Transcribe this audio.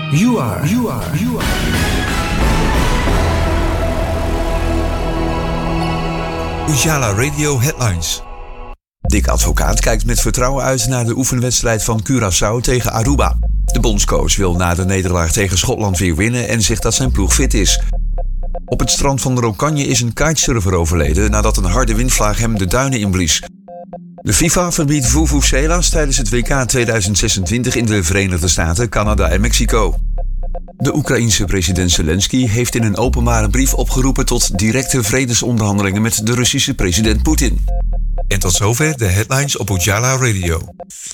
You are. Ujala Radio Headlines. Dick Advocaat kijkt met vertrouwen uit naar de oefenwedstrijd van Curaçao tegen Aruba. De bondscoach wil na de nederlaag tegen Schotland weer winnen en zegt dat zijn ploeg fit is. Op het strand van Rokanje is een kitesurfer overleden nadat een harde windvlaag hem de duinen inblies. De FIFA verbiedt vuvuzela's tijdens het WK 2026 in de Verenigde Staten, Canada en Mexico. De Oekraïense president Zelensky heeft in een openbare brief opgeroepen tot directe vredesonderhandelingen met de Russische president Poetin. En tot zover de headlines op Ujala Radio.